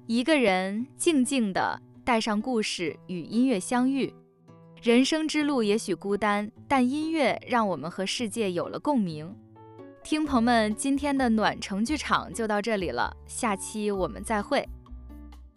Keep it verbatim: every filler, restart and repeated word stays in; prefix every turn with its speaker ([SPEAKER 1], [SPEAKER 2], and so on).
[SPEAKER 1] 一个人静静地带上故事与音乐相遇。人生之路也许孤单，但音乐让我们和世界有了共鸣。听朋们，今天的暖城剧场就到这里了，下期我们再会。